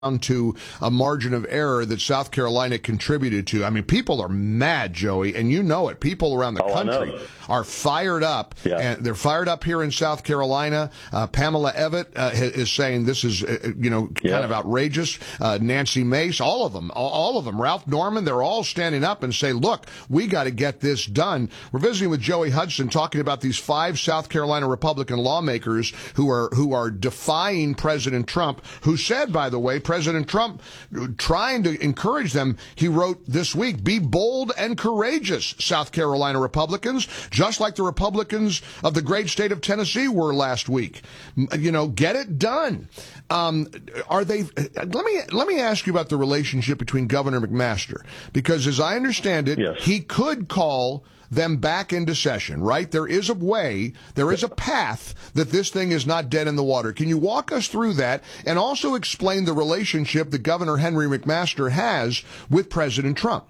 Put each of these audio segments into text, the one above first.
to a margin of error that South Carolina contributed to. I mean, people are mad, Joey, and you know it. People around the country are fired up, and they're fired up here in South Carolina. Pamela Evett is saying this is, kind of outrageous. Nancy Mace, all of them, Ralph Norman, they're all standing up and say, look, we got to get this done. We're visiting with Joey Hudson, talking about these 5 South Carolina Republican lawmakers who are defying President Trump, who said, by the way, President Trump, trying to encourage them, he wrote this week, be bold and courageous, South Carolina Republicans, just like the Republicans of the great state of Tennessee were last week. Get it done. Let me ask you about the relationship between Governor McMaster, because as I understand it, he could call them back into session, right? There is a way, there is a path that this thing is not dead in the water. Can you walk us through that and also explain the relationship that Governor Henry McMaster has with President Trump?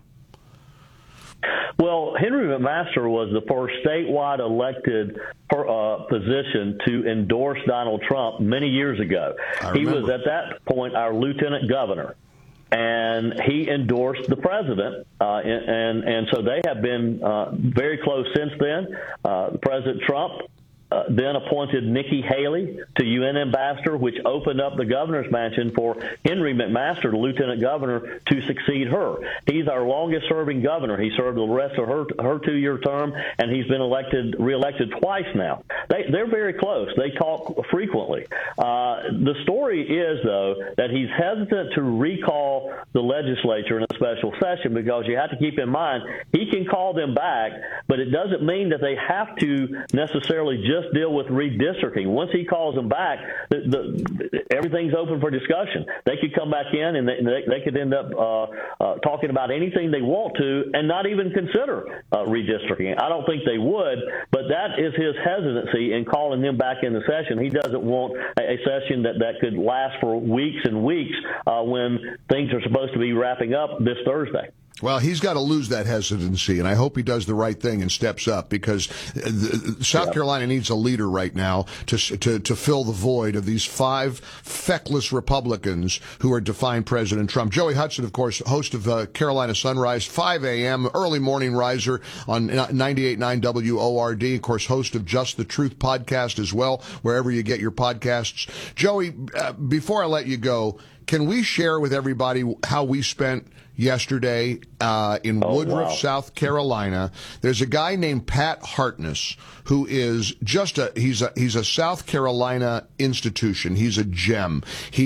Well, Henry McMaster was the first statewide elected position to endorse Donald Trump many years ago. He was at that point our lieutenant governor. And he endorsed the president, and so they have been very close since then. President Trump then appointed Nikki Haley to UN ambassador, which opened up the governor's mansion for Henry McMaster, the lieutenant governor, to succeed her. He's our longest-serving governor. He served the rest of her 2-year term, and he's been reelected twice now. They're very close. They talk frequently. The story is, though, that he's hesitant to recall the legislature in a special session because you have to keep in mind he can call them back, but it doesn't mean that they have to necessarily just deal with redistricting. Once he calls them back, everything's open for discussion. They could come back in and they could end up talking about anything they want to and not even consider redistricting. I don't think they would, but that is his hesitancy in calling them back into session. He doesn't want a session that could last for weeks and weeks when things are supposed to be wrapping up this Thursday. Well, he's got to lose that hesitancy, and I hope he does the right thing and steps up, because South Carolina needs a leader right now to fill the void of these 5 feckless Republicans who are defying President Trump. Joey Hudson, of course, host of Carolina Sunrise, 5 a.m., early morning riser on 98.9 WORD, of course, host of Just the Truth podcast as well, wherever you get your podcasts. Joey, before I let you go, can we share with everybody how we spent yesterday in Woodruff, South Carolina? There's a guy named Pat Hartness who is just he's a South Carolina institution. He's a gem.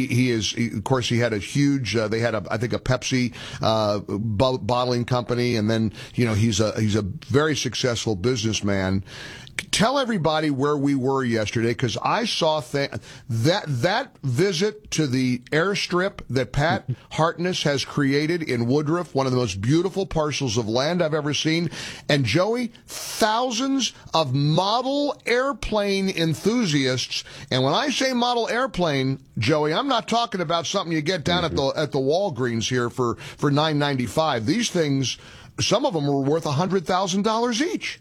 Of course, he had a huge. They had I think a Pepsi bottling company, and then he's a very successful businessman. Tell everybody where we were yesterday, because I saw that visit to the airstrip that Pat Hartness has created in Woodruff, one of the most beautiful parcels of land I've ever seen. And Joey, thousands of model airplane enthusiasts. And when I say model airplane, Joey, I'm not talking about something you get down at the Walgreens here for $9.95. These things, some of them were worth $100,000 each.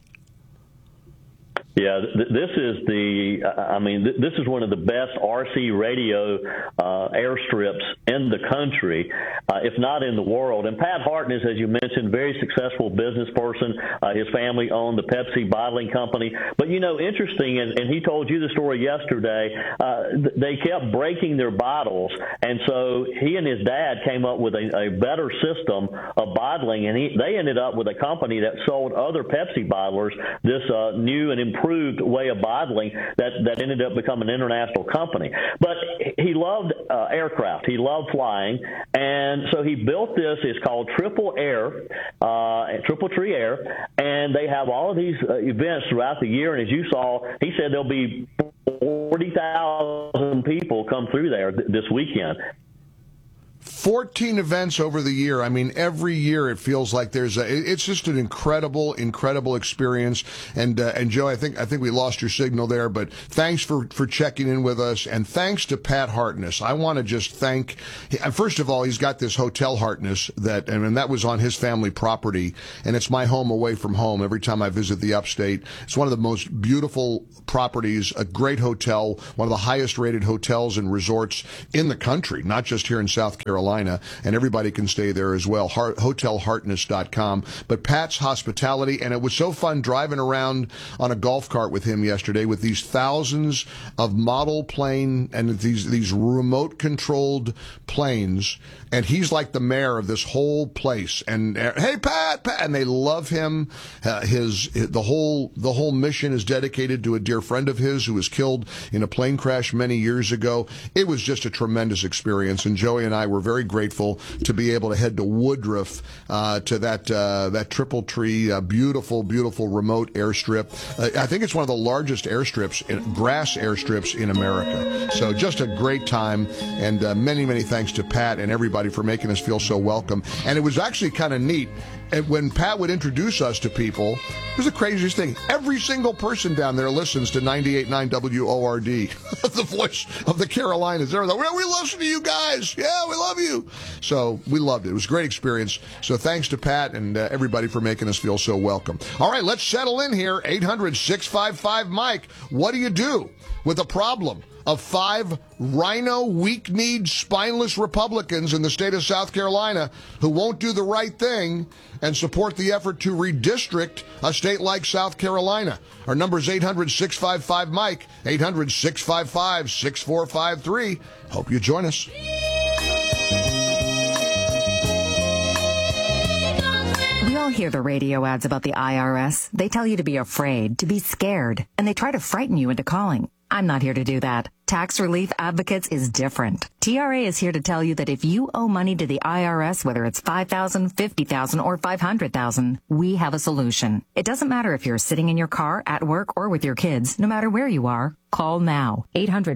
Yeah, this is this is one of the best RC radio airstrips in the country, if not in the world. And Pat Hartness, as you mentioned, very successful business person. His family owned the Pepsi bottling company. But, interesting, and he told you the story yesterday, they kept breaking their bottles. And so he and his dad came up with a better system of bottling, and they ended up with a company that sold other Pepsi bottlers this new and improved way of bottling that ended up becoming an international company. But he loved aircraft. He loved flying. And so he built this. It's called Triple Tree Air. And they have all of these events throughout the year. And as you saw, he said there'll be 40,000 people come through there this weekend. 14 events over the year. I mean, every year it feels like it's just an incredible experience. And Joe, I think we lost your signal there, but thanks for checking in with us. And thanks to Pat Hartness. I want to just thank, first of all, he's got this Hotel Hartness and that was on his family property. And it's my home away from home every time I visit the upstate. It's one of the most beautiful properties, a great hotel, one of the highest rated hotels and resorts in the country, not just here in South Carolina, and everybody can stay there as well, hotelhartness.com. But Pat's hospitality, and it was so fun driving around on a golf cart with him yesterday with these thousands of model plane and these remote controlled planes, and he's like the mayor of this whole place. And hey, Pat, and they love him. The whole mission is dedicated to a dear friend of his who was killed in a plane crash many years ago. It was just a tremendous experience, and Joey and I were very grateful to be able to head to Woodruff, to that Triple Tree, beautiful remote airstrip. I think it's one of the largest airstrips, grass airstrips in America. So just a great time, and many thanks to Pat and everybody for making us feel so welcome. And it was actually kind of neat. And when Pat would introduce us to people, it was the craziest thing. Every single person down there listens to 98.9 WORD, the voice of the Carolinas. They're like, well, we listen to you guys. Yeah, we love you. So we loved it. It was a great experience. So thanks to Pat and everybody for making us feel so welcome. All right, let's settle in here. 800-655-MIKE. What do you do with a problem of 5 rhino, weak-kneed, spineless Republicans in the state of South Carolina who won't do the right thing and support the effort to redistrict a state like South Carolina? Our number is 800-655-MIKE, 800-655-6453. Hope you join us. We all hear the radio ads about the IRS. They tell you to be afraid, to be scared, and they try to frighten you into calling. I'm not here to do that. Tax Relief Advocates is different. TRA is here to tell you that if you owe money to the IRS, whether it's $5,000, $50,000, or $500,000, we have a solution. It doesn't matter if you're sitting in your car, at work, or with your kids. No matter where you are, call now.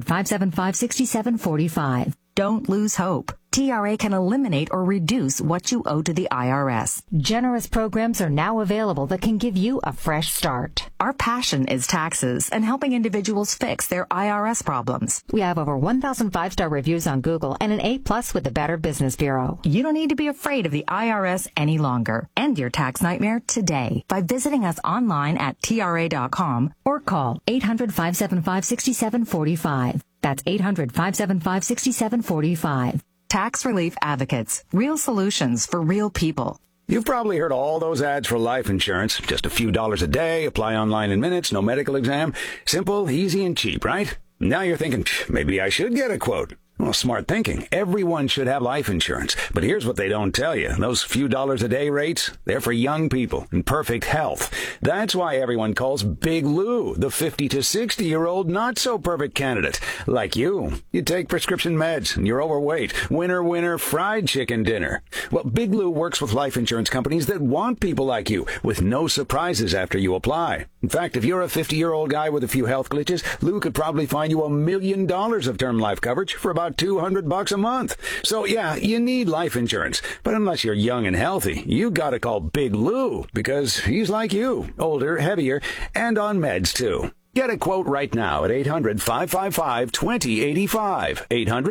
800-575-6745. Don't lose hope. TRA can eliminate or reduce what you owe to the IRS. Generous programs are now available that can give you a fresh start. Our passion is taxes and helping individuals fix their IRS problems. We have over 1,000 5-star reviews on Google and an A+ with the Better Business Bureau. You don't need to be afraid of the IRS any longer. End your tax nightmare today by visiting us online at TRA.com or call 800-575-6745. That's 800-575-6745. Tax Relief Advocates. Real solutions for real people. You've probably heard all those ads for life insurance. Just a few dollars a day, apply online in minutes, no medical exam. Simple, easy, and cheap, right? Now you're thinking, maybe I should get a quote. Well, smart thinking. Everyone should have life insurance. But here's what they don't tell you. Those few dollars a day rates, they're for young people in perfect health. That's why everyone calls Big Lou the 50 to 60-year-old not-so-perfect candidate. Like you. You take prescription meds and you're overweight. Winner, fried chicken dinner. Well, Big Lou works with life insurance companies that want people like you with no surprises after you apply. In fact, if you're a 50-year-old guy with a few health glitches, Lou could probably find you $1 million of term life coverage for about $200 a month. So yeah, you need life insurance. But unless you're young and healthy, you gotta call Big Lou because he's like you, older, heavier, and on meds too. Get a quote right now at 800-555-2085,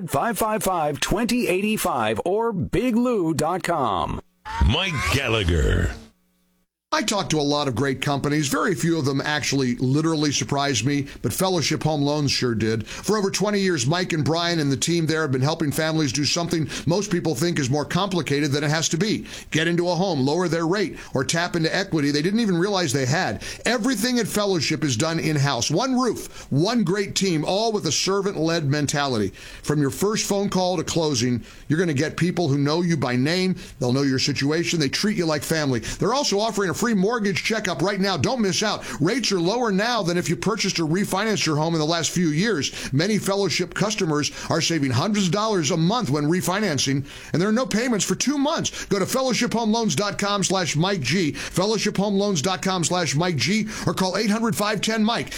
800-555-2085, or biglou.com. Mike Gallagher. I talked to a lot of great companies. Very few of them actually literally surprised me, but Fellowship Home Loans sure did. For over 20 years, Mike and Brian and the team there have been helping families do something most people think is more complicated than it has to be. Get into a home, lower their rate, or tap into equity they didn't even realize they had. Everything at Fellowship is done in-house. One roof, one great team, all with a servant-led mentality. From your first phone call to closing, you're going to get people who know you by name. They'll know your situation. They treat you like family. They're also offering a free free mortgage checkup right now. Don't miss out. Rates are lower now than if you purchased or refinanced your home in the last few years. Many Fellowship customers are saving hundreds of dollars a month when refinancing, and there are no payments for 2 months. Go to fellowshiphomeloans.com/Mike G, fellowshiphomeloans.com/Mike G, or call 800-510-MIKE,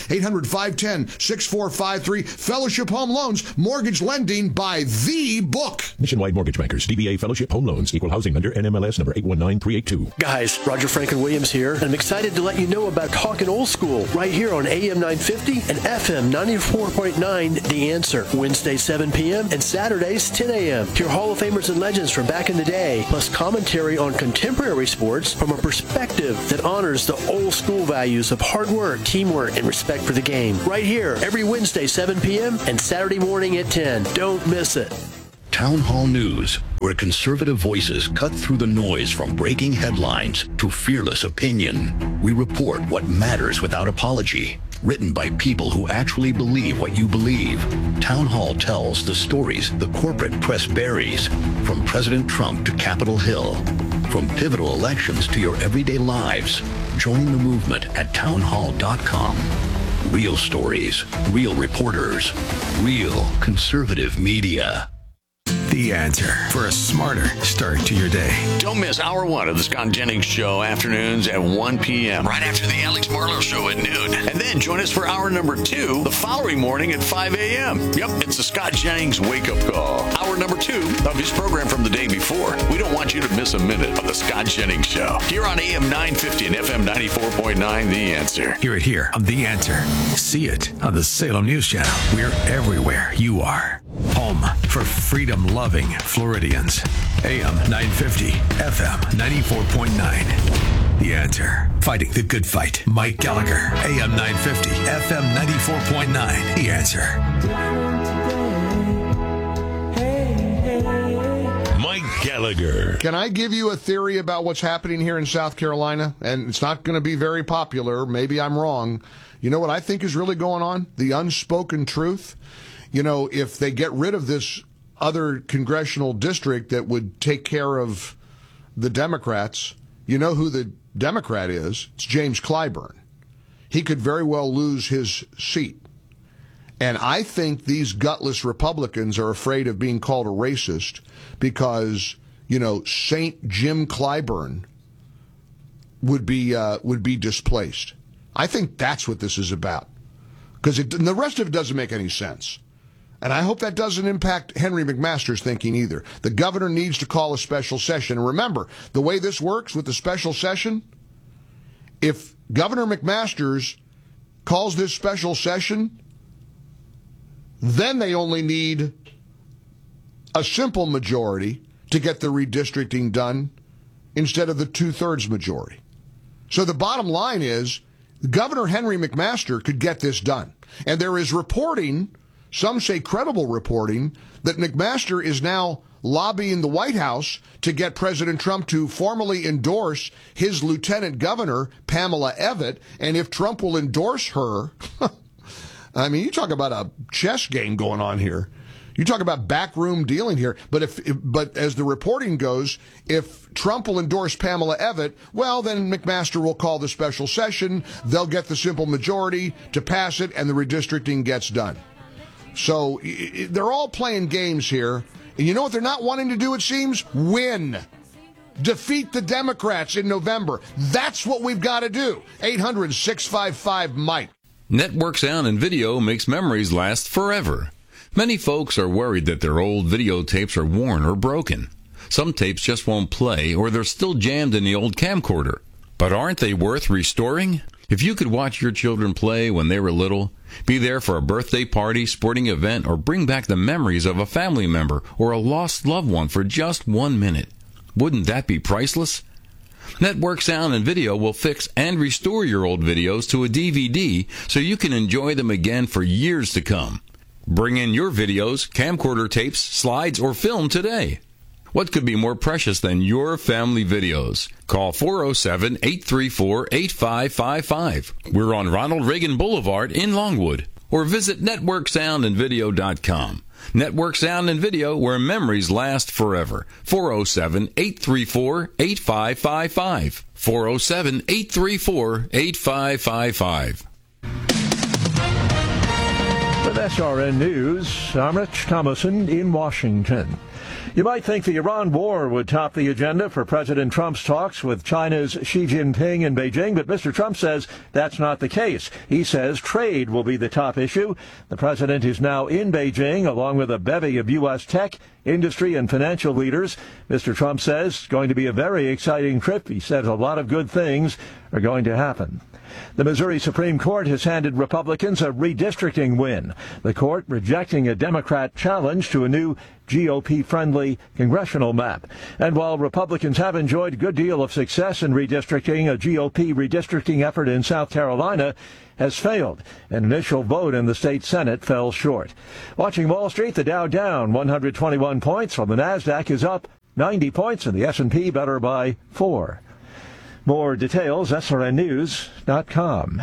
800-510-6453. Fellowship Home Loans, mortgage lending by the book. Nationwide Mortgage Bankers, DBA Fellowship Home Loans, Equal Housing Lender, NMLS number 819382. Guys, Roger Franklin Williams here, and I'm excited to let you know about Talkin' Old School right here on AM 950 and FM 94.9, The Answer. Wednesday, 7 p.m. and Saturdays, 10 a.m. Hear Hall of Famers and legends from back in the day, plus commentary on contemporary sports from a perspective that honors the old school values of hard work, teamwork, and respect for the game. Right here, every Wednesday, 7 p.m. and Saturday morning at 10. Don't miss it. Town Hall News, where conservative voices cut through the noise from breaking headlines to fearless opinion. We report what matters without apology. Written by people who actually believe what you believe. Town Hall tells the stories the corporate press buries, from President Trump to Capitol Hill. From pivotal elections to your everyday lives. Join the movement at townhall.com. Real stories, real reporters, real conservative media. The Answer for a smarter start to your day. Don't miss Hour 1 of the Scott Jennings Show, afternoons at 1 p.m. right after the Alex Marlowe Show at noon. And then join us for Hour number 2 the following morning at 5 a.m. Yep, it's the Scott Jennings Wake Up Call. Hour number 2 of his program from the day before. We don't want you to miss a minute of the Scott Jennings Show. Here on AM 950 and FM 94.9, The Answer. Hear it here on The Answer. See it on the Salem News Channel. We're everywhere you are. Home for freedom-loving Floridians. AM 950, FM 94.9. The Answer. Fighting the good fight. Mike Gallagher. AM 950, FM 94.9. The Answer. Mike Gallagher. Can I give you a theory about what's happening here in South Carolina? And it's not going to be very popular. Maybe I'm wrong. You know what I think is really going on? The unspoken truth. You know, if they get rid of this other congressional district that would take care of the Democrats, you know who the Democrat is? It's James Clyburn. He could very well lose his seat. And I think these gutless Republicans are afraid of being called a racist because, you know, St. Jim Clyburn would be displaced. I think that's what this is about. Because the rest of it doesn't make any sense. And I hope that doesn't impact Henry McMaster's thinking either. The governor needs to call a special session. And remember, the way this works with the special session, if Governor McMaster's calls this special session, then they only need a simple majority to get the redistricting done instead of the 2/3 majority. So the bottom line is, Governor Henry McMaster could get this done. And there is reporting, some say credible reporting, that McMaster is now lobbying the White House to get President Trump to formally endorse his lieutenant governor, Pamela Evette. And if Trump will endorse her, I mean, you talk about a chess game going on here. You talk about backroom dealing here. But as the reporting goes, if Trump will endorse Pamela Evette, well, then McMaster will call the special session. They'll get the simple majority to pass it, and the redistricting gets done. So they're all playing games here. And you know what they're not wanting to do, it seems? Win. Defeat the Democrats in November. That's what we've got to do. 800-655-MIKE. Network Sound and Video makes memories last forever. Many folks are worried that their old videotapes are worn or broken. Some tapes just won't play, or they're still jammed in the old camcorder. But aren't they worth restoring? If you could watch your children play when they were little, be there for a birthday party, sporting event, or bring back the memories of a family member or a lost loved one for just 1 minute, wouldn't that be priceless? Network Sound and Video will fix and restore your old videos to a DVD so you can enjoy them again for years to come. Bring in your videos, camcorder tapes, slides, or film today. What could be more precious than your family videos? Call 407-834-8555. We're on Ronald Reagan Boulevard in Longwood. Or visit networksoundandvideo.com. Network sound and video where memories last forever. 407-834-8555. 407-834-8555. With SRN News, I'm Rich Thomason in Washington. You might think the Iran war would top the agenda for President Trump's talks with China's Xi Jinping in Beijing, but Mr. Trump says that's not the case. He says trade will be the top issue. The president is now in Beijing, along with a bevy of U.S. tech, industry, and financial leaders. Mr. Trump says it's going to be a very exciting trip. He says a lot of good things are going to happen. The Missouri Supreme Court has handed Republicans a redistricting win. The court rejecting a Democrat challenge to a new GOP-friendly congressional map. And while Republicans have enjoyed a good deal of success in redistricting, a GOP redistricting effort in South Carolina has failed. An initial vote in the state Senate fell short. Watching Wall Street, the Dow down 121 points, while the NASDAQ is up 90 points, and the S&P better by 4. More details, srnnews.com.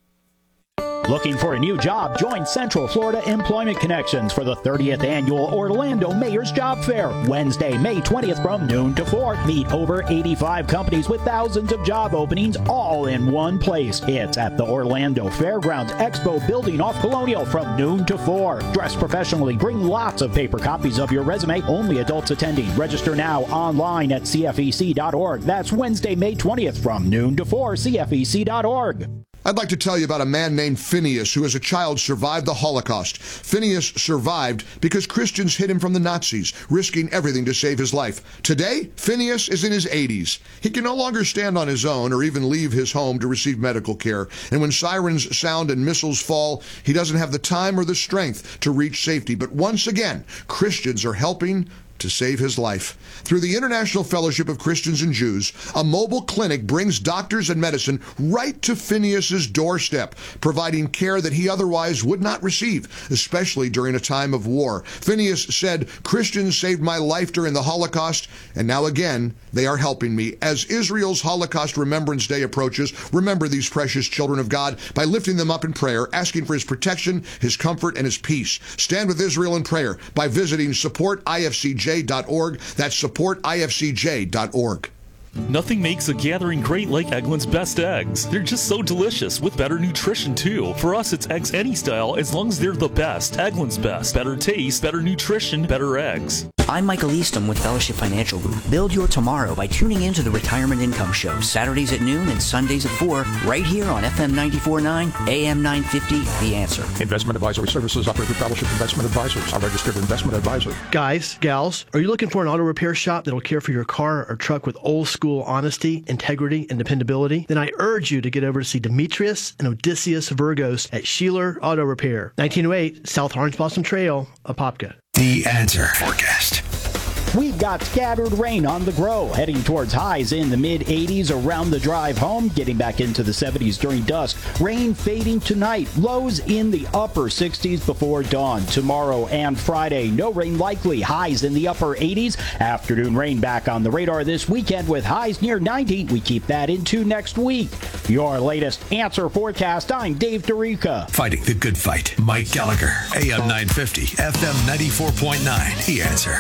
Looking for a new job? Join Central Florida Employment Connections for the 30th Annual Orlando Mayor's Job Fair, Wednesday, May 20th from noon to 4. Meet over 85 companies with thousands of job openings all in one place. It's at the Orlando Fairgrounds Expo Building off Colonial from noon to 4. Dress professionally. Bring lots of paper copies of your resume. Only adults attending. Register now online at cfec.org. That's Wednesday, May 20th from noon to 4, cfec.org. I'd like to tell you about a man named Phineas who as a child survived the Holocaust. Phineas survived because Christians hid him from the Nazis, risking everything to save his life. Today, Phineas is in his 80s. He can no longer stand on his own or even leave his home to receive medical care. And when sirens sound and missiles fall, he doesn't have the time or the strength to reach safety. But once again, Christians are helping to save his life. Through the International Fellowship of Christians and Jews, a mobile clinic brings doctors and medicine right to Phineas's doorstep, providing care that he otherwise would not receive, especially during a time of war. Phineas said, "Christians saved my life during the Holocaust, and now again, they are helping me." As Israel's Holocaust Remembrance Day approaches, remember these precious children of God by lifting them up in prayer, asking for his protection, his comfort, and his peace. Stand with Israel in prayer by visiting supportifcj.org. That's supportifcj.org. Nothing makes a gathering great like Eggland's Best Eggs. They're just so delicious, with better nutrition too. For us, it's eggs any style, as long as they're the best. Eggland's Best. Better taste, better nutrition, better eggs. I'm Michael Easton with Fellowship Financial Group. Build your tomorrow by tuning in to the Retirement Income Show, Saturdays at noon and Sundays at 4, right here on FM 94.9, AM 950, The Answer. Investment advisory services offered through Fellowship Investment Advisors, a registered investment advisor. Guys, gals, are you looking for an auto repair shop that'll care for your car or truck with old school honesty, integrity, and dependability? Then I urge you to get over to see Demetrius and Odysseus Virgos at Sheeler Auto Repair, 1908 South Orange Blossom Trail, Apopka. The Answer Forecast. We've got scattered rain on the grow, heading towards highs in the mid-80s around the drive home, getting back into the 70s during dusk. Rain fading tonight, lows in the upper 60s before dawn. Tomorrow and Friday, no rain likely, highs in the upper 80s. Afternoon rain back on the radar this weekend with highs near 90. We keep that into next week. Your latest Answer Forecast, I'm Dave DeRica. Fighting the good fight, Mike Gallagher, AM 950, FM 94.9, The Answer.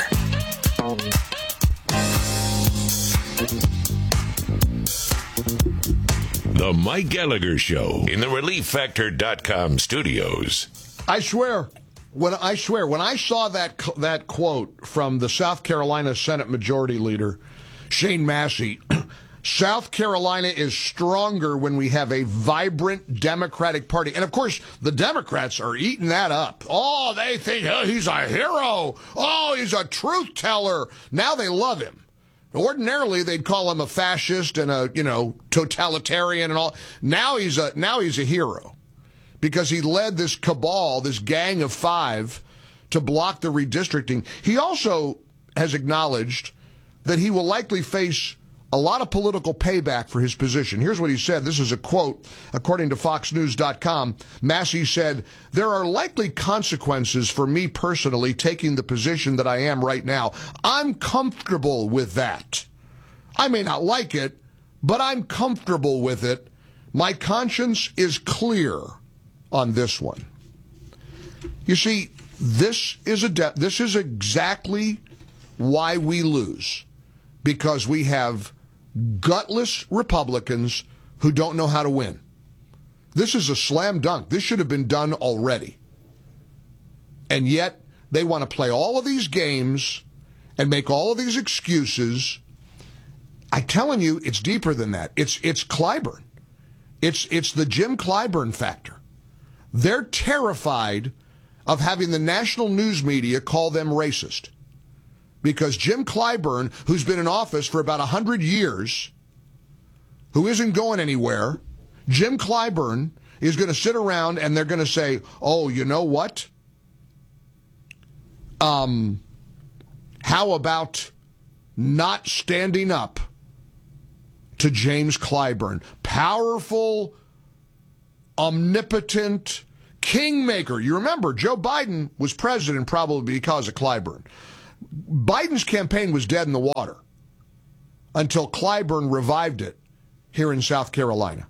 The Mike Gallagher Show in the ReliefFactor.com studios. I swear, when I saw that quote from the South Carolina Senate Majority Leader, Shane Massey, South Carolina is stronger when we have a vibrant Democratic Party. And, of course, the Democrats are eating that up. Oh, they think he's a hero. Oh, he's a truth teller. Now they love him. Ordinarily, they'd call him a fascist and a, totalitarian and all. Now he's a hero because he led this cabal, this gang of 5, to block the redistricting. He also has acknowledged that he will likely face a lot of political payback for his position. Here's what he said. This is a quote, according to FoxNews.com. Massey said, "There are likely consequences for me personally taking the position that I am right now. I'm comfortable with that. I may not like it, but I'm comfortable with it. My conscience is clear on this one." You see, This is exactly why we lose, because we have gutless Republicans who don't know how to win. This is a slam dunk. This should have been done already. And yet they want to play all of these games and make all of these excuses. I'm telling you, it's deeper than that. It's Clyburn. It's the Jim Clyburn factor. They're terrified of having the national news media call them racist. Because Jim Clyburn, who's been in office for about 100 years, who isn't going anywhere, Jim Clyburn is going to sit around and they're going to say, oh, you know what? How about not standing up to James Clyburn? Powerful, omnipotent kingmaker. You remember, Joe Biden was president probably because of Clyburn. Biden's campaign was dead in the water until Clyburn revived it here in South Carolina.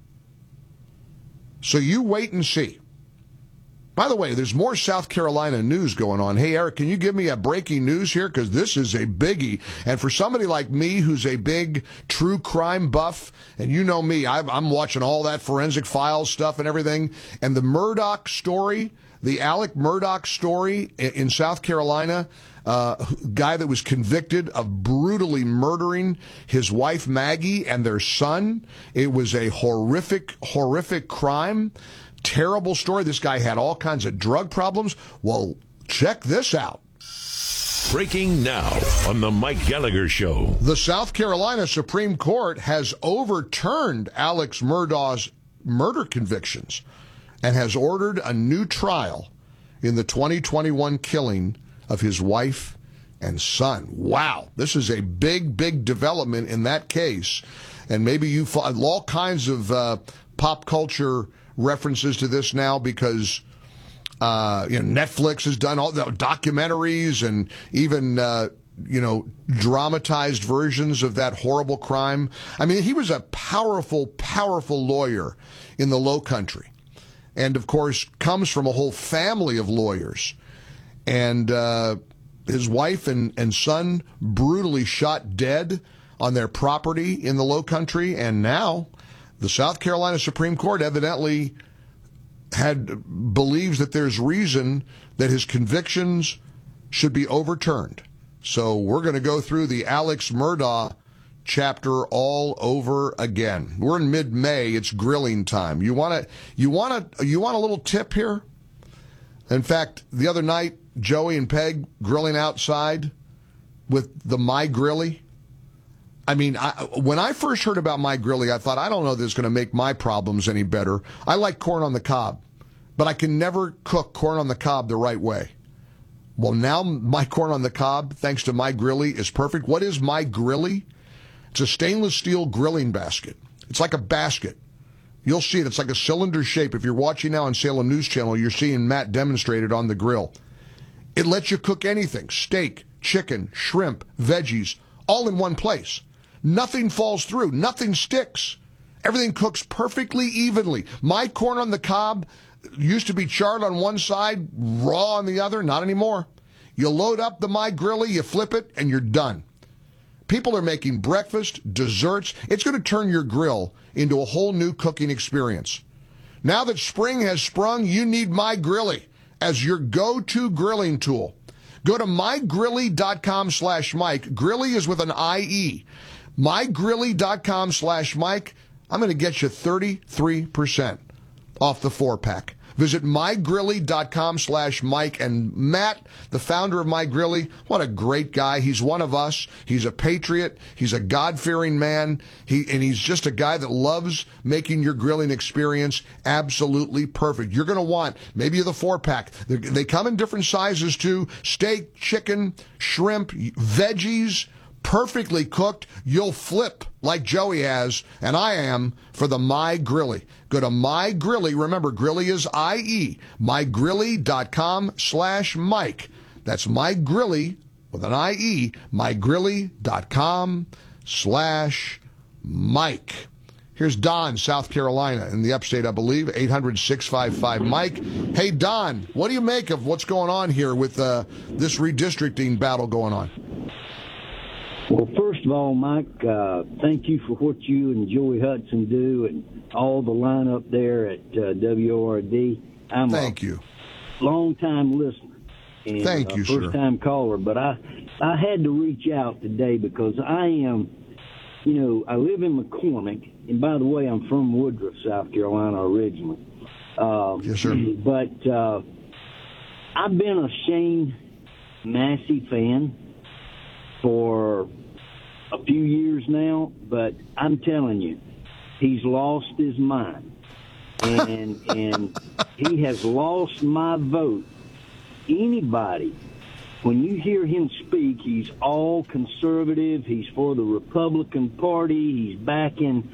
So you wait and see. By the way, there's more South Carolina news going on. Hey, Eric, can you give me a breaking news here? Because this is a biggie. And for somebody like me who's a big true crime buff, and you know me, I'm watching all that forensic files stuff and everything. And the Murdaugh story, the Alec Murdaugh story in South Carolina, guy that was convicted of brutally murdering his wife Maggie and their son. It was a horrific, horrific crime. Terrible story. This guy had all kinds of drug problems. Well, check this out. Breaking now on the Mike Gallagher Show. The South Carolina Supreme Court has overturned Alex Murdaugh's murder convictions and has ordered a new trial in the 2021 killing of his wife and son. Wow, this is a big, big development in that case. And maybe you find all kinds of pop culture references to this now because Netflix has done all the documentaries and even dramatized versions of that horrible crime. I mean, he was a powerful, powerful lawyer in the Low Country, and of course comes from a whole family of lawyers. And his wife and son brutally shot dead on their property in the Low Country, and now the South Carolina Supreme Court evidently believes that there's reason that his convictions should be overturned. So we're going to go through the Alex Murdaugh chapter all over again. We're in mid-May. It's grilling time. You want a little tip here? In fact, the other night, Joey and Peg grilling outside with the My Grilly. I mean, when I first heard about My Grilly, I thought, I don't know if this is going to make my problems any better. I like corn on the cob, but I can never cook corn on the cob the right way. Well, now my corn on the cob, thanks to My Grilly, is perfect. What is My Grilly? It's a stainless steel grilling basket. It's like a basket. You'll see it. It's like a cylinder shape. If you're watching now on Salem News Channel, you're seeing Matt demonstrate it on the grill. It lets you cook anything, steak, chicken, shrimp, veggies, all in one place. Nothing falls through. Nothing sticks. Everything cooks perfectly evenly. My corn on the cob used to be charred on one side, raw on the other. Not anymore. You load up the My Grilly, you flip it, and you're done. People are making breakfast, desserts. It's going to turn your grill into a whole new cooking experience. Now that spring has sprung, you need My Grilly as your go-to grilling tool. Go to mygrilly.com/Mike. Grilly is with an I-E. mygrilly.com/Mike. I'm going to get you 33% off the 4-pack. Visit mygrilly.com/Mike. And Matt, the founder of My Grilly, what a great guy. He's one of us. He's a patriot. He's a God-fearing man. He's just a guy that loves making your grilling experience absolutely perfect. You're going to want maybe the 4-pack. They come in different sizes too. Steak, chicken, shrimp, veggies, perfectly cooked. You'll flip like Joey has, and I am, for the My Grilly. Go to My Grilly. Remember, Grilly is I-E. mygrilly.com/Mike. That's My Grilly with an I-E. mygrilly.com/Mike. Here's Don, South Carolina, in the upstate, I believe, 800-655-MIKE. Hey, Don, what do you make of what's going on here with this redistricting battle going on? Well, first of all, Mike, thank you for what you and Joey Hudson do and all the lineup there at WORD. I'm Thank you. Long-time listener. And Thank you, sir. First-time caller. But I had to reach out today because I am, I live in McCormick. And by the way, I'm from Woodruff, South Carolina originally. Yes, sir. But I've been a Shane Massey fan for a few years now, but I'm telling you, he's lost his mind. And he has lost my vote. Anybody, when you hear him speak, he's all conservative. He's for the Republican Party. He's backing,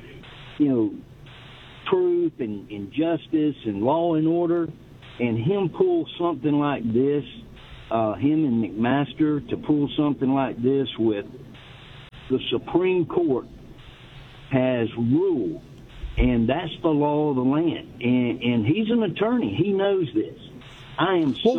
truth and justice and law and order. And him pull something like this, him and McMaster to pull something like this with the Supreme Court has ruled, and that's the law of the land. And he's an attorney. He knows this. I am so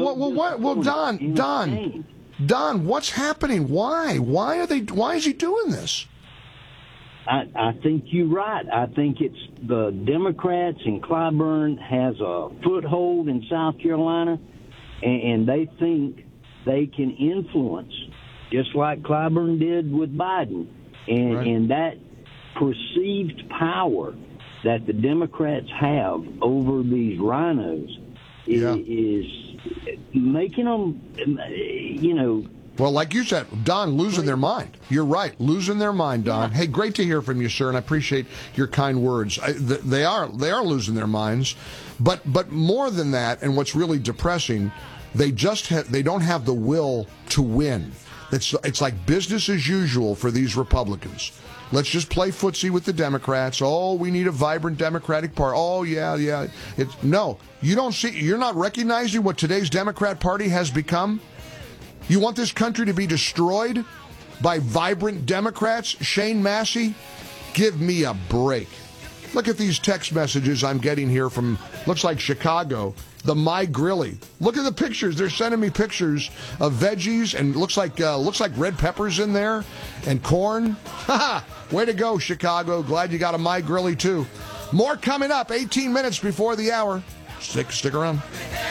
Don, what's happening? Why? Why is he doing this? I think you're right. I think it's the Democrats, and Clyburn has a foothold in South Carolina, and they think they can influence, just like Clyburn did with Biden. And that perceived power that the Democrats have over these rhinos is making them, Well, like you said, Don, losing their mind. You're right, losing their mind, Don. Hey, great to hear from you, sir, and I appreciate your kind words. They are losing their minds, but more than that, and what's really depressing, they don't have the will to win. It's like business as usual for these Republicans. Let's just play footsie with the Democrats. Oh, we need a vibrant Democratic Party. Oh, yeah. No, you don't see. You're not recognizing what today's Democrat Party has become. You want this country to be destroyed by vibrant Democrats? Shane Massey, give me a break. Look at these text messages I'm getting here from, looks like Chicago, the My Grilly. Look at the pictures. They're sending me pictures of veggies, and looks like red peppers in there and corn. Way to go, Chicago. Glad you got a My Grilly, too. More coming up, 18 minutes before the hour. Stick around.